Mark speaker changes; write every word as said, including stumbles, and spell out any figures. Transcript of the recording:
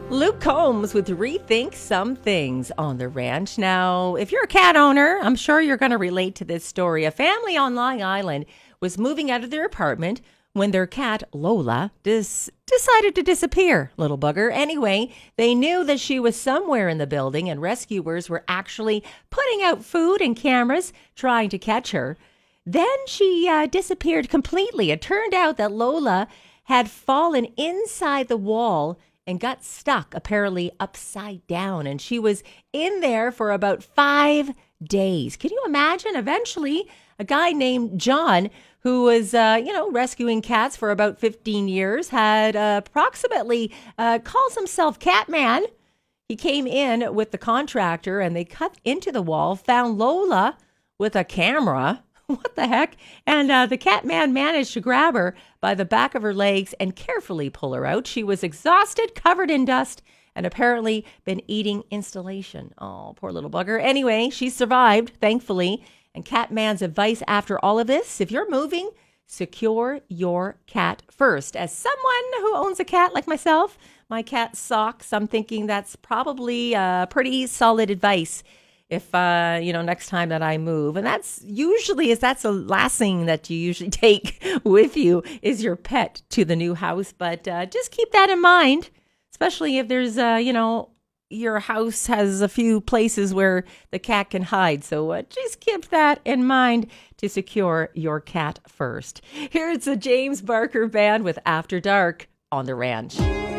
Speaker 1: Luke Combs with Rethink Some Things on the ranch. Now, if you're a cat owner, I'm sure you're going to relate to this story. A family on Long Island was moving out of their apartment when their cat, Lola, dis- decided to disappear, little bugger. Anyway, they knew that she was somewhere in the building, and rescuers were actually putting out food and cameras trying to catch her. Then she uh, disappeared completely. It turned out that Lola had fallen inside the wall and got stuck, apparently upside down. And she was in there for about five days. Can you imagine? Eventually, a guy named John, who was, uh, you know, rescuing cats for about fifteen years, had uh, approximately, uh, calls himself Catman. He came in with the contractor and they cut into the wall, found Lola with a camera. What the heck? And uh, the cat man managed to grab her by the back of her legs and carefully pull her out. She was exhausted, covered in dust, and apparently been eating installation. Oh, poor little bugger. Anyway, she survived, thankfully. And Catman's advice after all of this, if you're moving, secure your cat first. As someone who owns a cat like myself, my cat Socks, I'm thinking that's probably uh, pretty solid advice if, uh, you know, next time that I move. And that's usually is that's the last thing that you usually take with you is your pet to the new house. But uh, just keep that in mind, especially if there's, uh, you know, your house has a few places where the cat can hide. So uh, just keep that in mind to secure your cat first. Here it's the James Barker Band with After Dark on the Ranch.